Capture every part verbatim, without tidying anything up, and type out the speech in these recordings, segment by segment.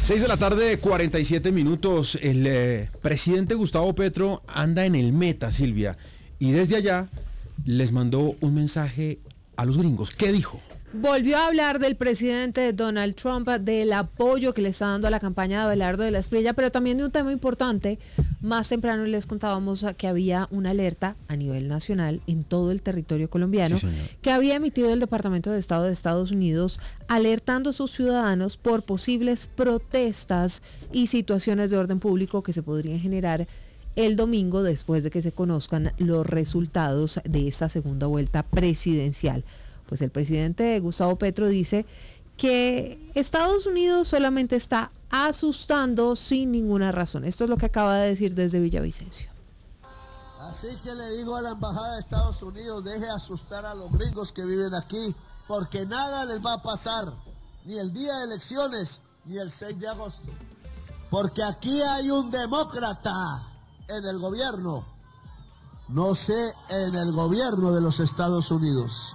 seis de la tarde, cuarenta y siete minutos. El eh, presidente Gustavo Petro anda en el Meta, Silvia, y desde allá les mandó un mensaje a los gringos. ¿Qué dijo? Volvió a hablar del presidente Donald Trump, del apoyo que le está dando a la campaña de Abelardo de la Espriella, pero también de un tema importante. Más temprano les contábamos que había una alerta a nivel nacional en todo el territorio colombiano, sí, que había emitido el Departamento de Estado de Estados Unidos, alertando a sus ciudadanos por posibles protestas y situaciones de orden público que se podrían generar el domingo después de que se conozcan los resultados de esta segunda vuelta presidencial. Pues el presidente Gustavo Petro dice que Estados Unidos solamente está asustando sin ninguna razón. Esto es lo que acaba de decir desde Villavicencio. Así que le digo a la embajada de Estados Unidos, deje asustar a los gringos que viven aquí, porque nada les va a pasar, ni el día de elecciones, ni el seis de agosto. Porque aquí hay un demócrata en el gobierno, no sé, en el gobierno de los Estados Unidos.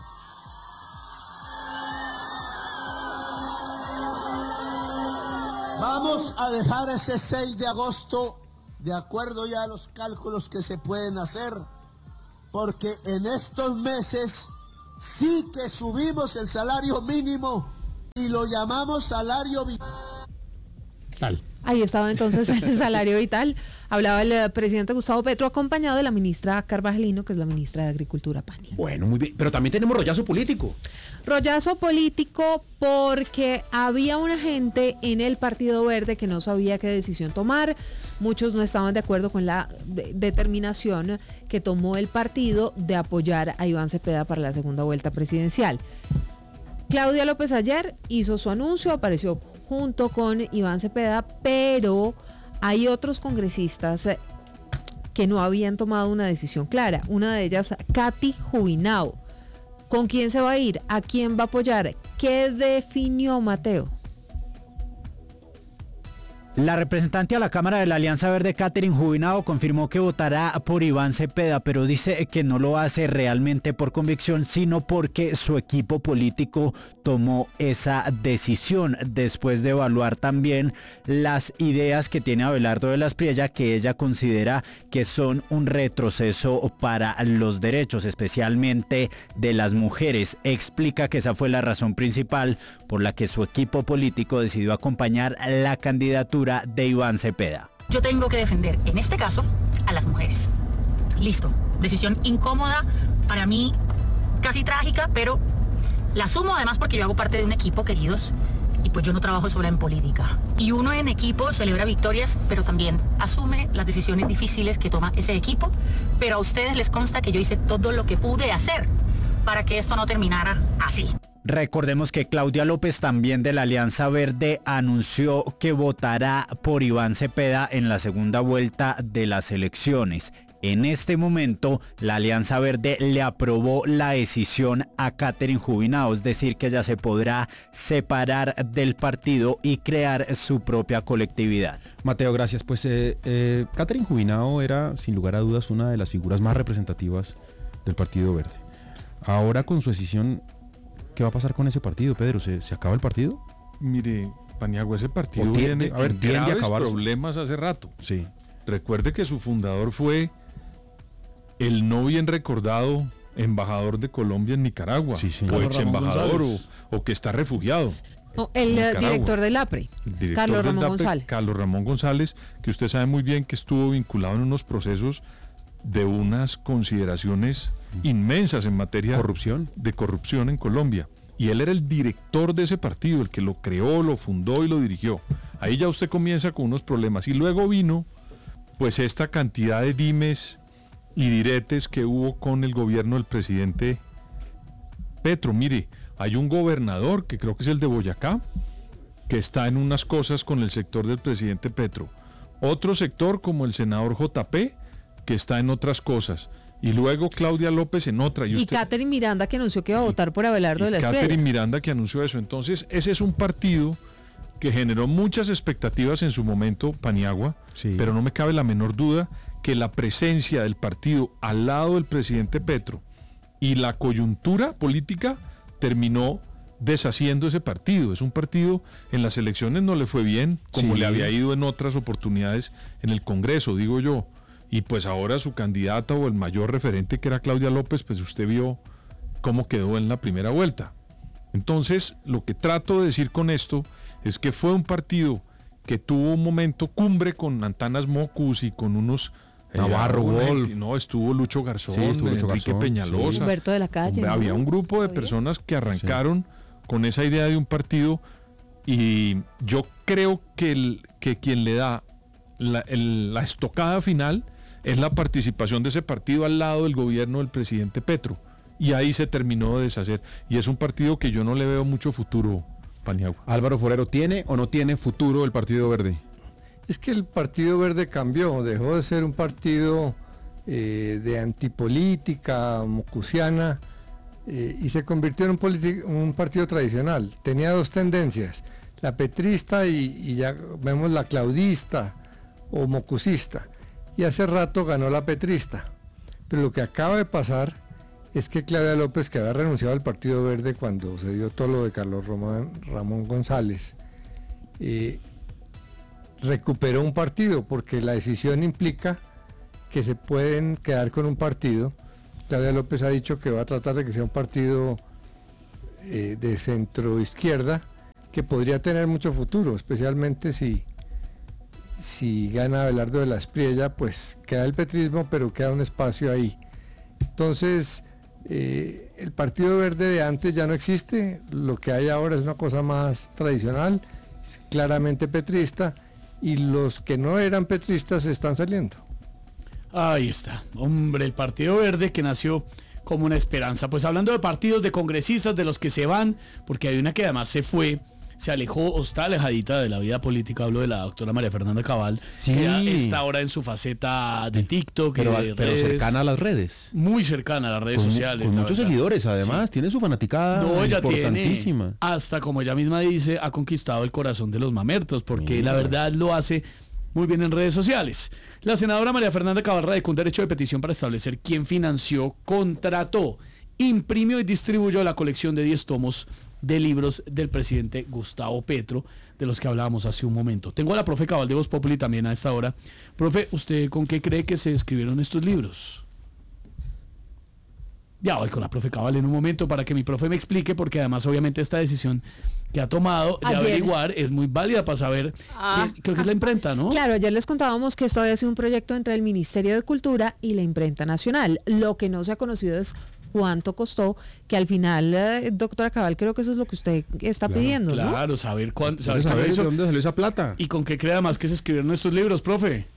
Vamos a dejar ese seis de agosto de acuerdo ya a los cálculos que se pueden hacer, porque en estos meses sí que subimos el salario mínimo y lo llamamos salario vital. Ahí estaba entonces el salario vital. Hablaba el presidente Gustavo Petro acompañado de la ministra Carvajalino, que es la ministra de Agricultura, Pani. Bueno, muy bien, pero también tenemos rollazo político. Rollazo político porque había una gente en el Partido Verde que no sabía qué decisión tomar. Muchos no estaban de acuerdo con la de- determinación que tomó el partido de apoyar a Iván Cepeda para la segunda vuelta presidencial. Claudia López ayer hizo su anuncio, apareció junto con Iván Cepeda, pero hay otros congresistas que no habían tomado una decisión clara. Una de ellas, Katy Jubinao. ¿Con quién se va a ir? ¿A quién va a apoyar? ¿Qué definió Mateo? La representante a la Cámara de la Alianza Verde, Catherine Jubinao, confirmó que votará por Iván Cepeda, pero dice que no lo hace realmente por convicción, sino porque su equipo político tomó esa decisión después de evaluar también las ideas que tiene Abelardo de la Espriella, que ella considera que son un retroceso para los derechos, especialmente de las mujeres. Explica que esa fue la razón principal por la que su equipo político decidió acompañar la candidatura de Iván Cepeda. Yo tengo que defender, en este caso, a las mujeres. Listo. Decisión incómoda, para mí casi trágica, pero la asumo además porque yo hago parte de un equipo, queridos, y pues yo no trabajo sola en política. Y uno en equipo celebra victorias, pero también asume las decisiones difíciles que toma ese equipo. Pero a ustedes les consta que yo hice todo lo que pude hacer para que esto no terminara así. Recordemos que Claudia López, también de la Alianza Verde, anunció que votará por Iván Cepeda en la segunda vuelta de las elecciones. En este momento, la Alianza Verde le aprobó la decisión a Catherine Jubinao, es decir, que ella se podrá separar del partido y crear su propia colectividad. Mateo, gracias. Pues eh, eh, Catherine Jubinao era, sin lugar a dudas, una de las figuras más representativas del Partido Verde. Ahora, con su decisión, ¿qué va a pasar con ese partido, Pedro? ¿Se, se acaba el partido? Mire, Paniagua, ese partido tiende, tiene a ver, tiende graves a acabarse. problemas hace rato. Sí. Recuerde que su fundador fue el no bien recordado embajador de Colombia en Nicaragua, Sí, sí. o Carlos ex Ramón embajador, o, González. o que está refugiado. No, el eh, Nicaragua. director del APRE, El director Carlos del Ramón D A P E, González. Carlos Ramón González, que usted sabe muy bien que estuvo vinculado en unos procesos de unas consideraciones inmensas en materia ¿Corrupción? de corrupción en Colombia. Y él era el director de ese partido, el que lo creó, lo fundó y lo dirigió. Ahí ya usted comienza con unos problemas. Y luego vino, pues, esta cantidad de dimes y diretes que hubo con el gobierno del presidente Petro. Mire, hay un gobernador, que creo que es el de Boyacá, que está en unas cosas con el sector del presidente Petro. Otro sector, como el senador J P, que está en otras cosas. Y luego Claudia López en otra. Y, Y usted, Catherine Miranda, que anunció que iba a votar por Abelardo de la y Espriella. Catherine Miranda, que anunció eso. Entonces, ese es un partido que generó muchas expectativas en su momento, Paniagua, Sí. pero no me cabe la menor duda que la presencia del partido al lado del presidente Petro y la coyuntura política terminó deshaciendo ese partido. Es un partido, en las elecciones no le fue bien, como Sí. le había ido en otras oportunidades en el Congreso, digo yo. Y pues ahora su candidata o el mayor referente, que era Claudia López, pues usted vio cómo quedó en la primera vuelta. Entonces, lo que trato de decir con esto es que fue un partido que tuvo un momento cumbre con Antanas Mocus y con unos... eh, Navarro, una gente- Wolf. No, estuvo Lucho Garzón, Sí, estuvo Lucho Enrique Garzón, Peñalosa. sí. Humberto de la Calle, ¿no? Había un grupo de ¿Todavía? personas que arrancaron con esa idea de un partido, y yo creo que, el, que quien le da la, el- la estocada final es la participación de ese partido al lado del gobierno del presidente Petro. Y ahí se terminó de deshacer. Y es un partido que yo no le veo mucho futuro, Paniagua. Álvaro Forero, ¿tiene o no tiene futuro el Partido Verde? Es que el Partido Verde cambió, dejó de ser un partido eh, de antipolítica mocusiana eh, y se convirtió en un, politi- un partido tradicional. Tenía dos tendencias, la petrista y, y ya vemos la claudista o mocusista. Y hace rato ganó la petrista. Pero lo que acaba de pasar es que Claudia López, que había renunciado al Partido Verde cuando se dio todo lo de Carlos Ramón, Ramón González, eh, recuperó un partido, porque la decisión implica que se pueden quedar con un partido. Claudia López ha dicho que va a tratar de que sea un partido eh, de centro izquierda que podría tener mucho futuro, especialmente si, si gana Abelardo de la Espriella, pues queda el petrismo, pero queda un espacio ahí. Entonces, eh, el Partido Verde de antes ya no existe, lo que hay ahora es una cosa más tradicional, claramente petrista, y los que no eran petristas están saliendo. Ahí está, hombre, el Partido Verde que nació como una esperanza. Pues hablando de partidos, de congresistas, de los que se van, porque hay una que además se fue, se alejó o está alejadita de la vida política. Hablo de la doctora María Fernanda Cabal, Sí. que ya está ahora en su faceta de TikTok, Pero, y de pero redes, cercana a las redes. muy cercana a las redes Con, sociales. con la muchos verdad. seguidores, además. Tiene su fanaticada No, ella importantísima. tiene, hasta como ella misma dice, ha conquistado el corazón de los mamertos, porque Mira. la verdad lo hace muy bien en redes sociales. La senadora María Fernanda Cabal radicó un derecho de petición para establecer quién financió, contrató, imprimió y distribuyó la colección de diez tomos de libros del presidente Gustavo Petro, de los que hablábamos hace un momento. Tengo a la profe Cabal de Voz Populi también a esta hora. Profe, ¿usted con qué cree que se escribieron estos libros? Ya voy con la profe Cabal en un momento para que mi profe me explique, porque además obviamente esta decisión que ha tomado de Ayer. averiguar es muy válida para saber, Ah. quién- creo que es la imprenta, ¿no? Claro, ayer les contábamos que esto había sido un proyecto entre el Ministerio de Cultura y la Imprenta Nacional. Lo que no se ha conocido es cuánto costó, que al final, eh, doctora Cabal, creo que eso es lo que usted está Claro, pidiendo, ¿no? Claro, saber cuánto, saber, ¿Quieres saber qué de hizo dónde salió esa plata? y con qué cree más que se escribieron estos libros, profe.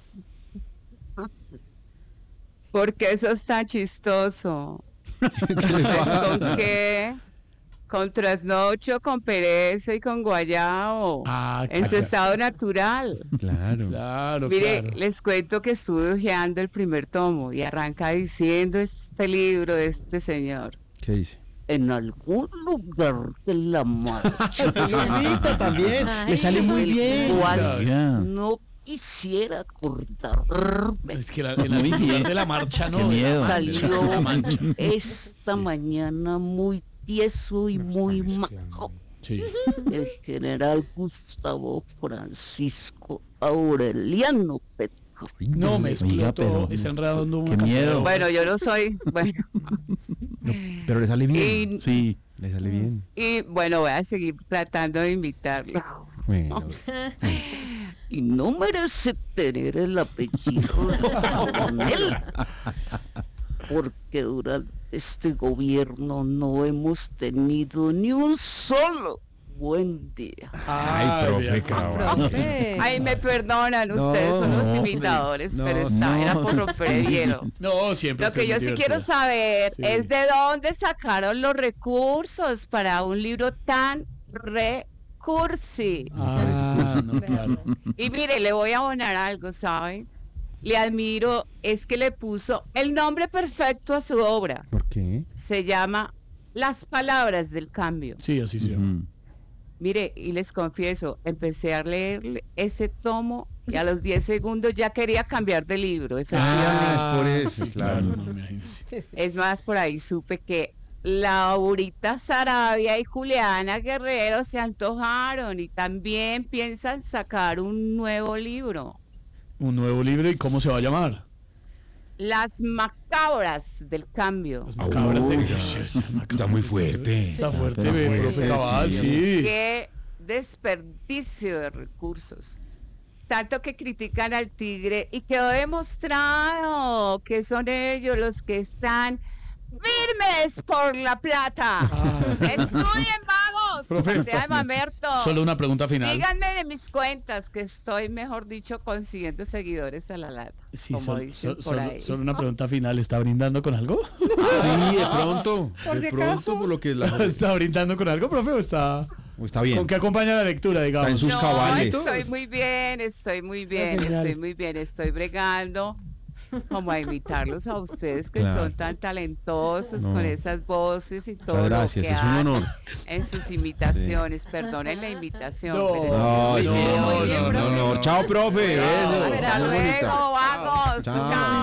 Porque eso está chistoso. ¿Qué le Pues, pasa? ¿con qué? Con trasnocho, con pereza y con guayao. Ah, en su claro. estado natural. Claro. Claro, Mire, claro. les cuento que estuve hojeando el primer tomo y arranca diciendo este libro de este señor. ¿Qué dice? En algún lugar de la marcha. también. Ay. Le sale muy el bien. cual Ya. no quisiera acordarme. Es que la, en Muy el bien. lugar de la marcha, ¿no? Qué miedo. Salió La mancha. esta mañana muy tieso y muy majo Sí. el general Gustavo Francisco Aureliano Petco. No, me Oiga, explotó, pero- está enredando un qué miedo. Bueno, yo no soy, bueno, Pero le sale bien. Y- Sí, le sale bien. y bueno, voy a seguir tratando de invitarlo. Bueno, Y no merece tener el apellido de coronel, porque durante este gobierno no hemos tenido ni un solo buen día. Ay, profe vea, Cabal. Profe. Ay, me perdonan, No, ustedes son los no, imitadores, no, pero esta no. era por romper el hielo. No, siempre. Lo que usted yo es sí muy quiero divertida. saber Sí. es de dónde sacaron los recursos para un libro tan recursi. Ah, no, claro. Y mire, le voy a abonar algo, ¿saben? Le admiro, es que le puso el nombre perfecto a su obra. ¿Por qué? Se llama Las Palabras del Cambio. Sí, así se llama. Ujú. Mire, y les confieso, empecé a leer ese tomo y a los diez segundos ya quería cambiar de libro, efectivamente. Ah, es por eso, claro. no, imagínese. Es más, por ahí supe que Laurita Sarabia y Juliana Guerrero se antojaron y también piensan sacar un nuevo libro. Un nuevo libro, ¿y cómo se va a llamar? Las macabras del cambio. Las macabras de- Uy, Uy, Está muy fuerte. Está fuerte, Está ve, fuerte, profe Cabal, sí. sí. Qué desperdicio de recursos. Tanto que critican al tigre y quedó demostrado que son ellos los que están firmes por la plata. Estudien, vagos. Profe, Sea de mamerto. Solo una pregunta final. Síganme de mis cuentas, que estoy, mejor dicho, consiguiendo seguidores a la lata. Sí, como sol- dicen sol- por solo, ahí. solo una pregunta final. ¿Está brindando con algo? Sí, de pronto. Por de si pronto, acaso. por lo que la... ¿Está brindando con algo, profe, o está...? o está bien. ¿Con qué acompaña la lectura, digamos? Está en sus No, cabales. estoy muy bien, estoy muy bien, señal. estoy muy bien, estoy bregando como a imitarlos a ustedes que Claro. son tan talentosos No. con esas voces y todo Muchas gracias, lo que es un hacen honor. en sus imitaciones. Perdonen la imitación. No, pero No, muy es bien, un muy honor, bien, no, profe. no, no. Chao, profe. Chao. besos. Hasta Muy bonita. luego, vagos. Chao. Chao.